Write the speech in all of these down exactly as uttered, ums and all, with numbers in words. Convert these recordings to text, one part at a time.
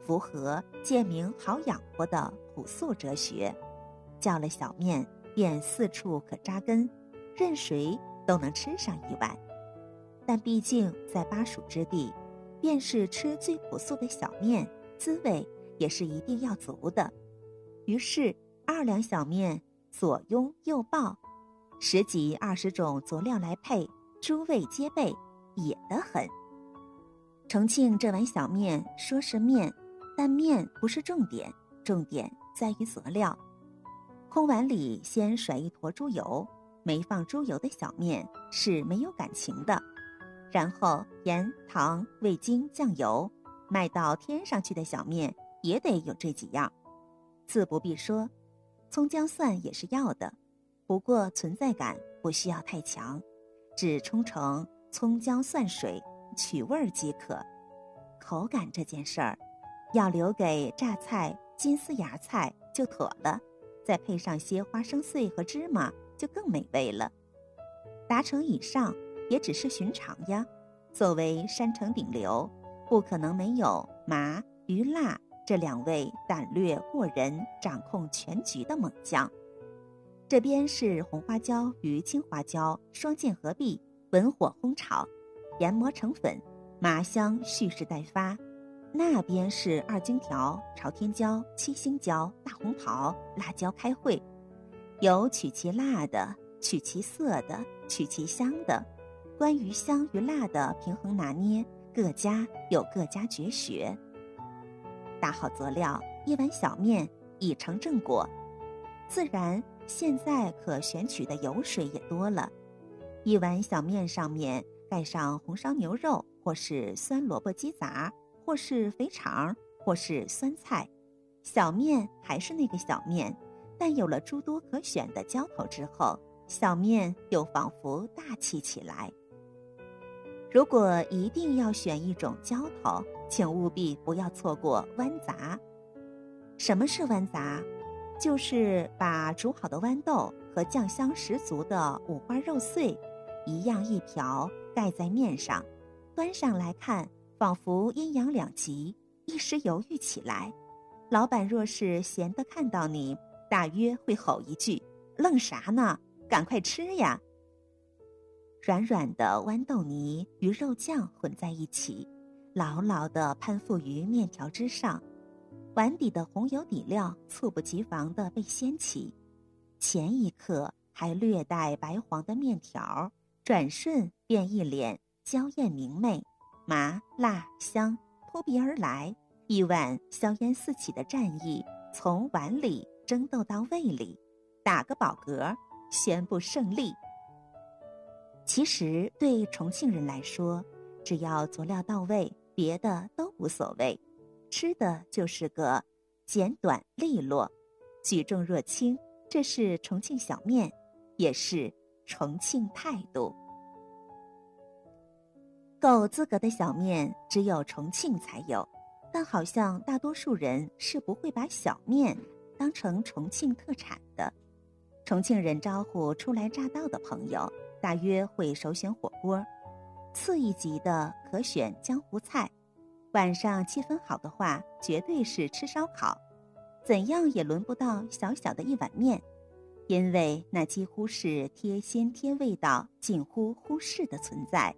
符合贱民好养活的朴素哲学。叫了小面便四处可扎根，任谁都能吃上一碗。但毕竟在巴蜀之地，便是吃最朴素的小面，滋味也是一定要足的。于是二两小面左拥右抱，十几二十种佐料来配，诸味皆备，野得很。重庆这碗小面说是面，但面不是重点，重点在于佐料。空碗里先甩一坨猪油，没放猪油的小面是没有感情的。然后盐、糖、味精、酱油，卖到天上去的小面也得有这几样。自不必说，葱姜蒜也是要的，不过存在感不需要太强，只冲成葱姜蒜水，取味儿即可。口感这件事儿，要留给榨菜、金丝芽菜就妥了，再配上些花生碎和芝麻，就更美味了。达成以上也只是寻常呀，作为山城顶流，不可能没有麻、鱼辣这两位胆略过人、掌控全局的猛将。这边是红花椒与青花椒双剑合璧，文火烘炒，研磨成粉，麻香蓄势待发。那边是二荆条、朝天椒、七星椒、大红袍、辣椒开会，有取其辣的，取其涩的，取其香的。关于香与辣的平衡拿捏，各家有各家绝学。打好佐料，一碗小面已成正果。自然现在可选取的油水也多了，一碗小面上面盖上红烧牛肉，或是酸萝卜鸡杂，或是肥肠，或是酸菜。小面还是那个小面，但有了诸多可选的浇头之后，小面又仿佛大气起来。如果一定要选一种浇头，请务必不要错过豌杂。什么是豌杂？就是把煮好的豌豆和酱香十足的五花肉碎一样一瓢盖在面上，端上来看，仿佛阴阳两极，一时犹豫起来。老板若是闲得看到你，大约会吼一句：愣啥呢？赶快吃呀！软软的豌豆泥与肉酱混在一起，牢牢地攀附于面条之上，碗底的红油底料猝不及防地被掀起，前一刻还略带白黄的面条，转瞬便一脸娇艳明媚，麻辣香扑鼻而来，一碗硝烟四起的战役从碗里争斗到胃里，打个饱嗝，宣布胜利。其实对重庆人来说，只要佐料到位，别的都无所谓，吃的就是个简短利落，举重若轻，这是重庆小面，也是重庆态度。够资格的小面只有重庆才有，但好像大多数人是不会把小面当成重庆特产的。重庆人招呼初来乍到的朋友，大约会首选火锅，次一级的可选江湖菜，晚上气氛好的话，绝对是吃烧烤，怎样也轮不到小小的一碗面，因为那几乎是贴心贴味道近乎忽视的存在。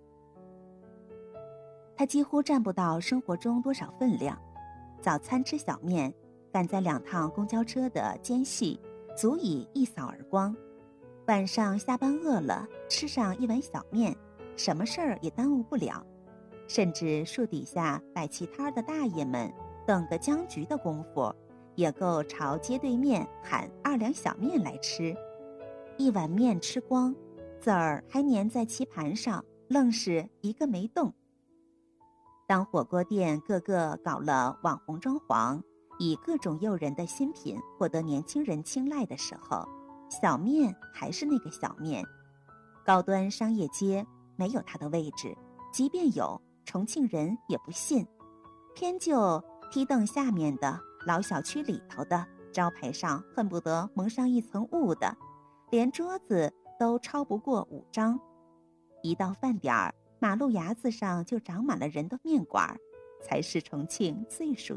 它几乎占不到生活中多少分量。早餐吃小面，赶在两趟公交车的间隙，足以一扫而光。晚上下班饿了，吃上一碗小面，什么事儿也耽误不了。甚至树底下摆齐摊的大爷们，等个僵局的功夫，也够朝街对面喊二两小面来吃。一碗面吃光，籽儿还粘在棋盘上，愣是一个没动。当火锅店个个搞了网红装潢，以各种诱人的新品获得年轻人青睐的时候，小面还是那个小面。高端商业街没有它的位置，即便有，重庆人也不信。偏就梯凳下面的，老小区里头的，招牌上恨不得蒙上一层雾的，连桌子都超不过五张。一到饭点儿，马路牙子上就长满了人的面馆，才是重庆最属